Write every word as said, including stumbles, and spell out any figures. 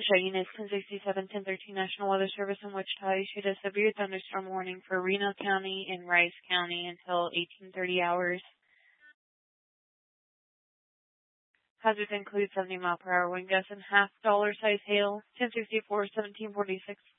Cheyenne is ten sixty-seven, ten thirteen National Weather Service in Wichita issued a severe thunderstorm warning for Reno County and Rice County until eighteen thirty hours. Hazards include seventy mile per hour wind gusts and half dollar size hail. ten sixty-four, seventeen forty-six